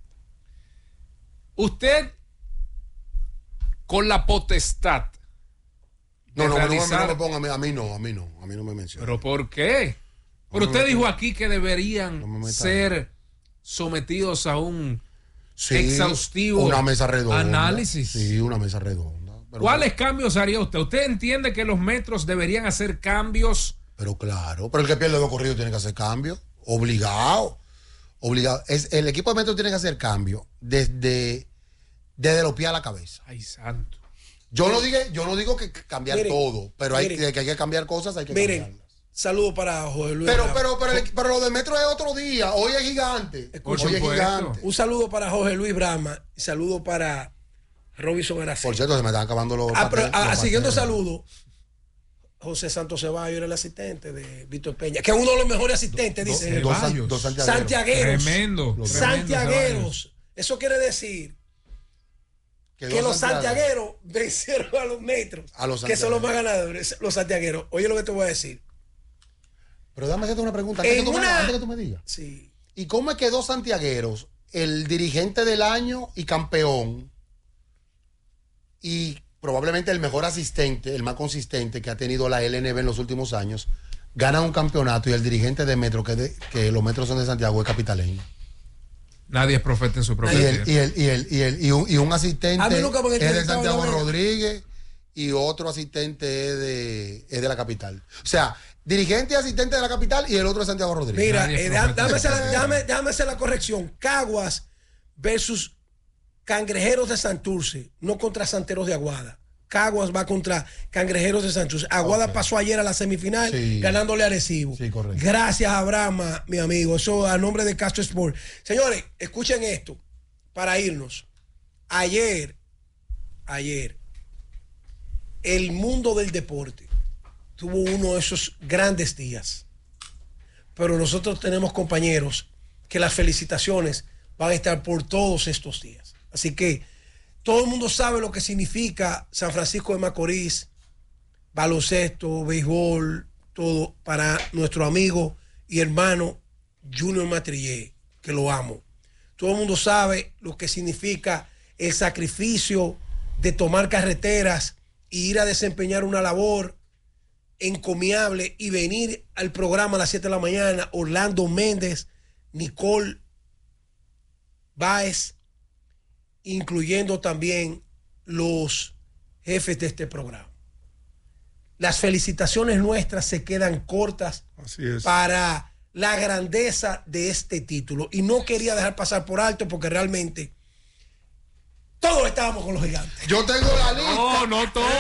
Usted, con la potestad No, de no, no, no, realizar- no me ponga a mí, a mí no, a mí no, a mí no me menciona. ¿Pero por qué? Pero No, usted no, dijo no. aquí que deberían No me meta ser sometidos a un Sí, exhaustivo una mesa redonda. análisis. Sí, una mesa redonda. Pero, ¿Cuáles cambios haría usted? ¿Usted entiende que los metros deberían hacer cambios? Pero claro, pero el que pierde dos corridos tiene que hacer cambio. Obligado. Obligado. Es, el equipo de Metro tiene que hacer cambio desde, desde los pies a la cabeza. Ay, santo. Yo no digo, yo no digo que cambiar Miren, todo, pero hay, miren. que hay que cambiar cosas, hay que miren, cambiarlas. saludo para José Luis. Pero, Ramos. pero, pero, el- pero lo de Metro es otro día. Hoy es gigante. Escucha, Hoy es por gigante. supuesto. Un saludo para José Luis Brahma y saludo para Robinson Araceli. Por cierto, se me están acabando los. Ah, pero, pasteles, ah, los siguiendo pasteles. saludo, José Santos Ceballos era el asistente de Víctor Peña, que es uno de los mejores asistentes, Dos, dice. dos, Ceballos. dos santiagueros. Santiagueros. Tremendo. Los tremendo, Santiagueros. Eso quiere decir Que que dos los santiagueros vencieron a los metros, A los que son los más santiagueros. ganadores, los santiagueros. Oye lo que te voy a decir. Pero déjame hacerte una pregunta antes, En que tú, me- una- antes que tú me digas. Sí. ¿Y cómo es que dos santiagueros, el dirigente del año y campeón, y probablemente el mejor asistente, el más consistente que ha tenido la L N B en los últimos años, ganan un campeonato y el dirigente de Metro, que, de- que los Metros son de Santiago, es capitaleño? Nadie es profeta en su propia Y, el, tierra. y, el, y, el, y, el, y, un, y un asistente A mí nunca me han es de entrevistado Santiago una vez. Rodríguez y otro asistente es de, es de la capital. O sea, dirigente y asistente de la capital y el otro es Santiago Rodríguez. Mira, Nadie es eh, déjame, profeta. déjame hacer la, déjame- déjame hacer la corrección. Caguas versus Cangrejeros de Santurce, no contra Santeros de Aguada. Caguas va contra Cangrejeros de Santurce. Aguada Ok. pasó ayer a la semifinal Sí. ganándole a Arecibo. Sí, correcto. Gracias, Abraham, mi amigo. Eso a nombre de Castro Sport. Señores, escuchen esto para irnos. Ayer, ayer, el mundo del deporte tuvo uno de esos grandes días. Pero nosotros tenemos compañeros que las felicitaciones van a estar por todos estos días. Así que todo el mundo sabe lo que significa San Francisco de Macorís, baloncesto, béisbol, todo para nuestro amigo y hermano Junior Matrillé, que lo amo. Todo el mundo sabe lo que significa el sacrificio de tomar carreteras e ir a desempeñar una labor encomiable y venir al programa a las siete de la mañana. Orlando Méndez, Nicole Báez, incluyendo también los jefes de este programa. Las felicitaciones nuestras se quedan cortas Así es. para la grandeza de este título. Y no quería dejar pasar por alto porque realmente todos estábamos con los gigantes. Yo tengo la lista. No, no todos.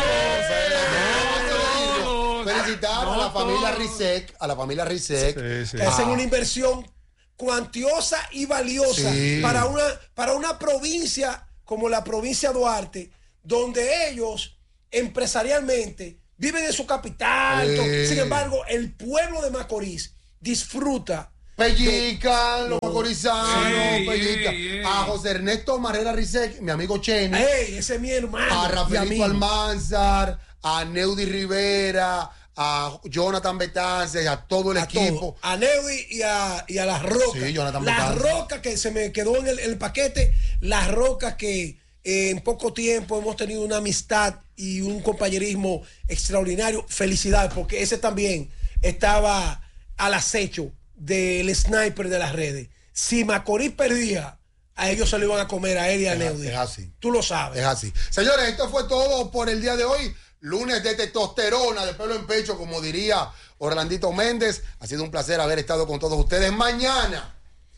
Felicitar no a la familia todos. Rizek, a la familia Rizek. Sí, sí. Que hacen una inversión cuantiosa y valiosa Sí. para, una, para una provincia como la provincia Duarte, donde ellos empresarialmente viven en su capital. Sí. todo. Sin embargo, el pueblo de Macorís disfruta. Pellican, los No. macorizanos, Ey, Pellican. ey, ey. A José Ernesto Marrera Rizek, mi amigo Cheni. ¡Ey! Ese es mi hermano. A y Rafaelito amigo. Almanzar, a Neudi Rivera, a Jonathan Betances, a todo el A equipo. todo. A Neudi y a, y a Las Rocas. Sí, Jonathan Las Betances. Rocas que se me quedó en el, el paquete. Las Rocas que eh, en poco tiempo hemos tenido una amistad y un compañerismo extraordinario. Felicidades, porque ese también estaba al acecho del sniper de las redes. Si Macorís perdía, a ellos se lo iban a comer, a él y a Es- Neudi. es así. Tú lo sabes. Es así. Señores, esto fue todo por el día de hoy. Lunes de testosterona, de pelo en pecho, como diría Orlandito Méndez. Ha sido un placer haber estado con todos ustedes. Mañana,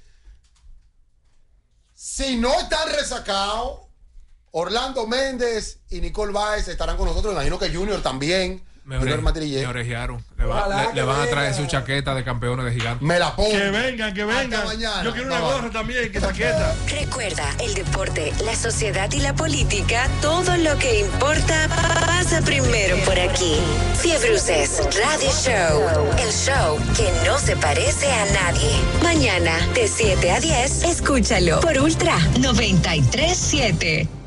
si no están resacados, Orlando Méndez y Nicole Báez estarán con nosotros. Imagino que Junior también. Me, Junior ore- Matrillé. me orejearon. Le, va- Ojalá le- que le van a traer venga. su chaqueta de campeones de gigantes. Me la pongo. Que vengan, que vengan. Hasta mañana. Yo quiero una Bye, bye. gorra también, que saqueta. Recuerda, el deporte, la sociedad y la política, todo lo que importa pasa primero por aquí. Fiebruces Radio Show, el show que no se parece a nadie. Mañana de siete a diez, escúchalo por Ultra noventa y tres punto siete.